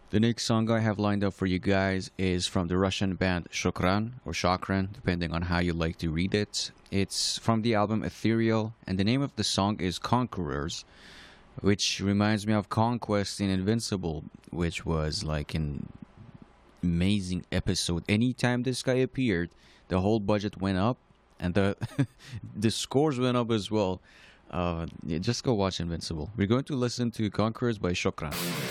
The next song I have lined up for you guys is from the Russian band Shokran or Shokran, depending on how you like to read it. It's from the album Ethereal, and the name of the song is Conquerors, which reminds me of Conquest in Invincible, which was like an amazing episode. Anytime this guy appeared, the whole budget went up, and the the scores went up as well. Yeah, just go watch Invincible. We're going to listen to Conquerors by Shokran.